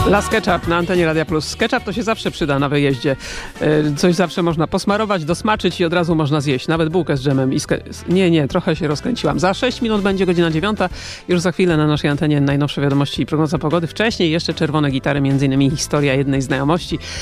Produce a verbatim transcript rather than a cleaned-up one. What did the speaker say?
Las Ketchup na antenie Radia Plus. Ketchup to się zawsze przyda na wyjeździe. Coś zawsze można posmarować, dosmaczyć i od razu można zjeść. Nawet bułkę z dżemem. I z ke... Nie, nie, trochę się rozkręciłam. Za sześć minut będzie godzina dziewiąta. Już za chwilę na naszej antenie najnowsze wiadomości i prognoza pogody. Wcześniej jeszcze czerwone gitary, między innymi historia jednej znajomości.